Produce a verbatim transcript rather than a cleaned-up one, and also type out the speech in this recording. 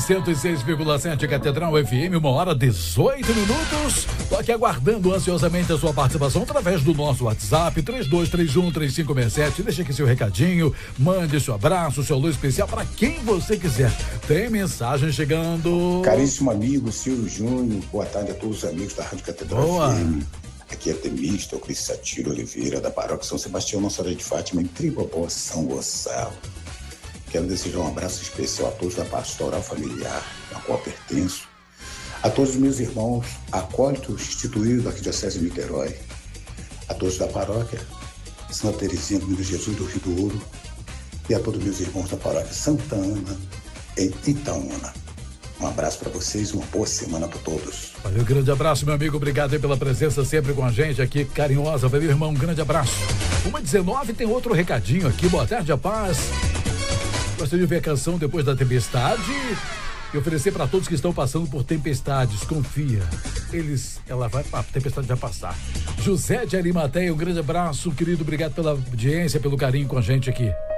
cento e seis vírgula sete Catedral F M, uma hora dezoito minutos. Tô aqui aguardando ansiosamente a sua participação através do nosso WhatsApp, três dois três um, três cinco seis sete. Deixa aqui seu recadinho, mande seu abraço, seu alô especial para quem você quiser. Tem mensagem chegando. Caríssimo amigo Ciro Júnior, boa tarde a todos os amigos da Rádio Catedral Boa. F M. Aqui é Temista, o Cris Satiro Oliveira, da Paróquia São Sebastião, Nossa Senhora de Fátima, em Tribobó, São Gonçalo. Quero desejar um abraço especial a todos da Pastoral Familiar, a qual pertenço, a todos os meus irmãos acólitos instituídos aqui de Diocese de Niterói, a todos da Paróquia Santa Teresinha do Menino Jesus do Rio do Ouro e a todos os meus irmãos da Paróquia Santa Ana, em Itaúna. Um abraço para vocês e uma boa semana para todos. Valeu, grande abraço, meu amigo. Obrigado aí pela presença sempre com a gente aqui, carinhosa. Valeu, irmão. Um grande abraço. uma e dezenove tem outro recadinho aqui. Boa tarde, a paz. Gostaria de ver a canção Depois da Tempestade e oferecer para todos que estão passando por tempestades. Confia. Eles, ela vai, a tempestade vai passar. José de Arimateia, um grande abraço, querido. Obrigado pela audiência, pelo carinho com a gente aqui.